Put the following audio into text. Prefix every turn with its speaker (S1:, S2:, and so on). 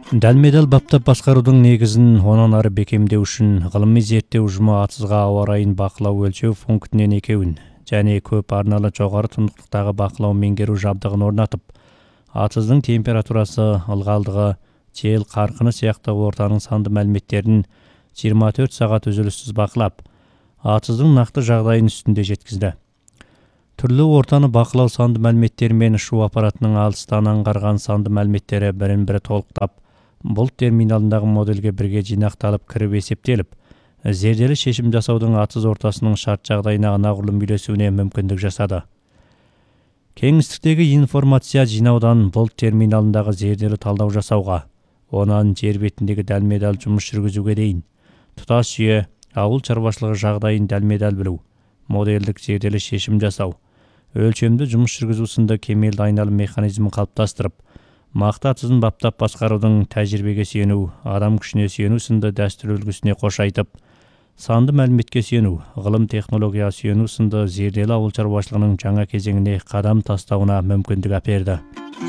S1: Дәлме-дәл баптап басқарудың негізін онан ары бекемдеу үшін ғылыми зерттеу ұжымы атызға ауа райын бақылау өлшеу пунктінен екеуін және көп арналы жоғары тұнықтықтағы бақылау меңгеру жабдығын орнатып, атыздың температурасы, ылғалдығы, жел қарқыны сияқты ортаның санды мәліметтерін 24 сағат үзіліссіз бақылап, атыздың нақты жағдайын үстінде жеткізді. Түрлі ортаны бақылау санды мәліметтері мен ұшу аппаратының алыстан аңғарған санды мәліметтері бірін-бірі толықтап, бұлт терминалындағы модельге бірге жинақталып кіріп есептеліп, зерделі шешім жасаудың атыз ортасының шарт жағдайына анағұрлым үйлесуіне мүмкіндік жасады. Кеңістіктегі информация жинаудан бұлт терминалындағы зерделі талдау жасауға, онан жер бетіндегі дәлме-дәл жұмыс жүргізуге дейін, тұтас жүйе, ауыл шаруашылығы жағдайын дәлме-дәл білу, модельдік зерделі шешім жасау, өлшемді жұмыс жүргізу сынды кемелді айналым механизмін қалыптастырып, мақта атызын баптап басқарудың тәжірибеге сүйену, адам күшіне сүйену сынды дәстүр үлгісіне қош айтып, санды мәліметке сүйену, ғылым технология сүйену сынды зерделі ауыл шаруашылығының жаңа кезеңіне қадам тастауына мүмкіндік әперді.